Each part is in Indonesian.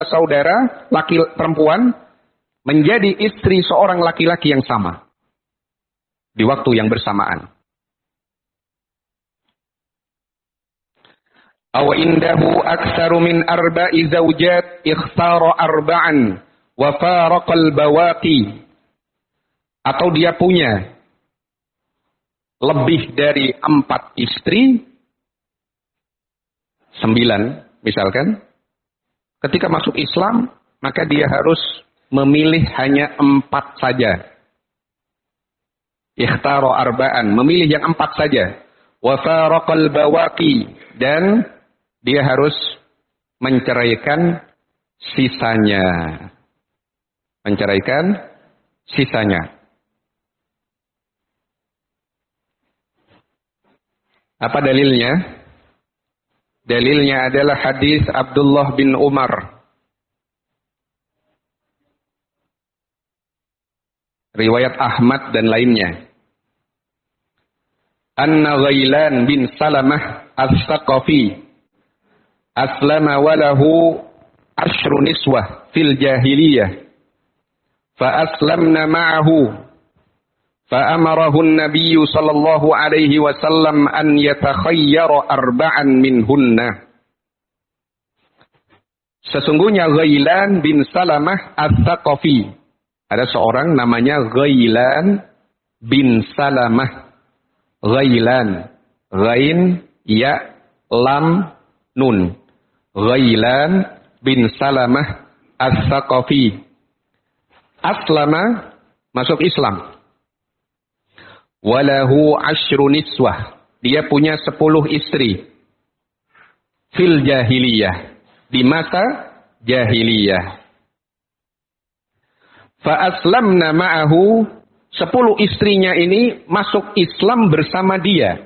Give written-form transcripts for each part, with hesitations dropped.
saudara laki perempuan menjadi istri seorang laki-laki yang sama di waktu yang bersamaan. Aw indahu aktsaru min arba'i zawjat ikhtara arba'an wa faraqal bawaqi. Atau dia punya lebih dari 4 istri, 9 misalkan. Ketika masuk Islam, maka dia harus memilih hanya 4 saja. Ikhtara arba'an, memilih yang 4 saja. Wa faraqal bawaqi, dan dia harus menceraikan sisanya. Menceraikan sisanya. Apa dalilnya? Dalilnya adalah hadis Abdullah bin Umar. Riwayat Ahmad dan lainnya. Anna Ghailan bin Salamah as-Saqafi aslama walahu 10 niswah fil jahiliyah. Fa aslamna ma'ahu. Fa amarahu an-nabiy sallallahu alaihi wasallam an yatakhayyara arba'an minhunna. Sesungguhnya Ghailan bin Salamah as-Saqafi, ada seorang namanya Ghailan bin Salamah. Ghailan, ghain, ya, lam, nun. Ghailan bin Salamah as-Saqafi. Aslama, masuk Islam. Walahu 10 niswah. Dia punya 10 istri. Fil jahiliyah. Di masa jahiliyah. Fa aslamna ma'ahu. 10 istrinya ini masuk Islam bersama dia.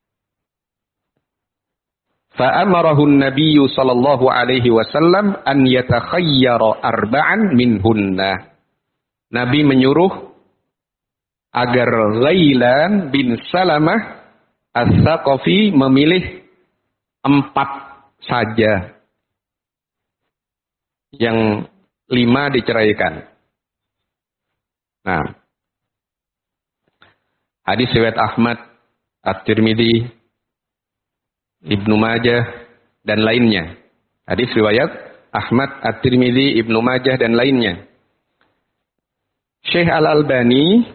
Fa amarahu an-nabiy sallallahu alaihi wasallam an yatakhayyara arba'an minhunna. Nabi menyuruh agar Ghailan bin Salamah as-Saqafi memilih 4 saja. Yang 5 diceraikan. Nah, hadis riwayat Ahmad, At-Tirmidzi, Ibnu Majah dan lainnya. Hadis riwayat Ahmad, At-Tirmidzi, Ibnu Majah dan lainnya. Syekh Al-Albani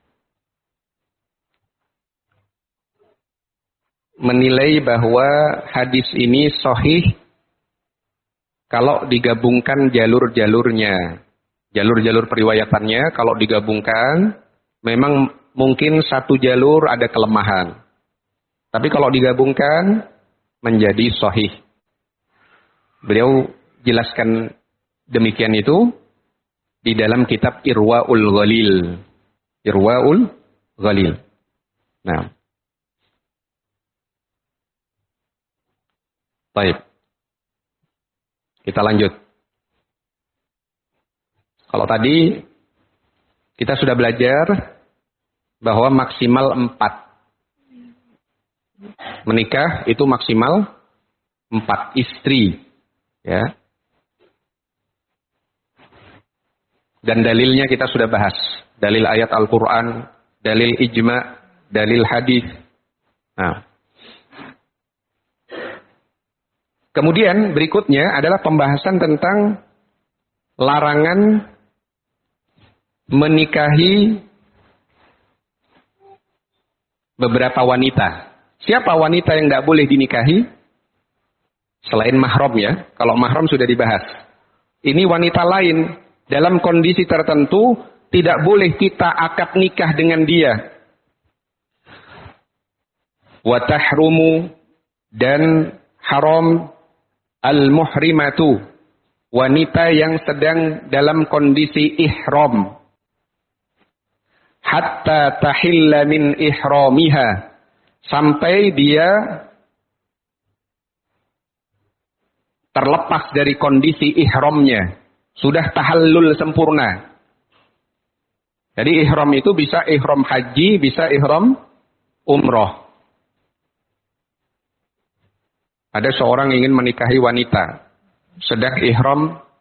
menilai bahwa hadis ini sahih kalau digabungkan jalur-jalurnya. Jalur-jalur periwayatannya kalau digabungkan memang mungkin satu jalur ada kelemahan. Tapi kalau digabungkan menjadi sahih. Beliau jelaskan demikian itu di dalam kitab Irwaul Ghalil. Irwaul Ghalil. Nah. Baik. Kita lanjut. Kalau tadi kita sudah belajar bahwa maksimal 4. Menikah itu maksimal 4 istri. Ya. Dan dalilnya kita sudah bahas. Dalil ayat Al-Quran, dalil ijma', dalil hadis. Nah. Kemudian berikutnya adalah pembahasan tentang larangan menikahi beberapa wanita. Siapa wanita yang tidak boleh dinikahi? Selain mahram ya. Kalau mahram sudah dibahas. Ini wanita lain dalam kondisi tertentu tidak boleh kita akad nikah dengan dia. Wa tahrumu, dan haram al-muhrimatu, wanita yang sedang dalam kondisi ihram. Hatta tahilla min ihramiha, sampai dia terlepas dari kondisi ihramnya, sudah tahallul sempurna. Jadi ihram itu bisa ihram haji, bisa ihram umroh. Ada seorang ingin menikahi wanita, sedang ihram